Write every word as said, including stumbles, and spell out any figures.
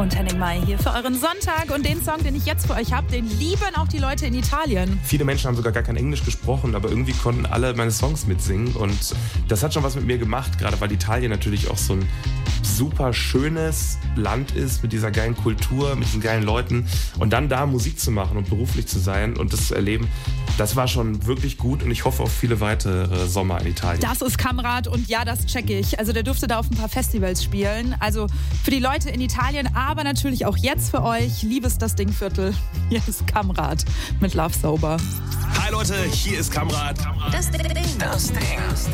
Und Henning Mai hier für euren Sonntag. Und den Song, den ich jetzt für euch habe, den lieben auch die Leute in Italien. Viele Menschen haben sogar gar kein Englisch gesprochen, aber irgendwie konnten alle meine Songs mitsingen. Und das hat schon was mit mir gemacht, gerade weil Italien natürlich auch so ein super schönes Land ist mit dieser geilen Kultur, mit diesen geilen Leuten. Und dann da Musik zu machen und beruflich zu sein und das zu erleben, das war schon wirklich gut und ich hoffe auf viele weitere Sommer in Italien. Das ist Kamrat und ja, das check ich. Also der durfte da auf ein paar Festivals spielen. Also für die Leute in Italien, aber natürlich auch jetzt für euch. Liebes das Dingviertel. Hier ist Kamrat mit Love Sober. Hi Leute, hier ist Kamrat. Das Ding. Das Ding.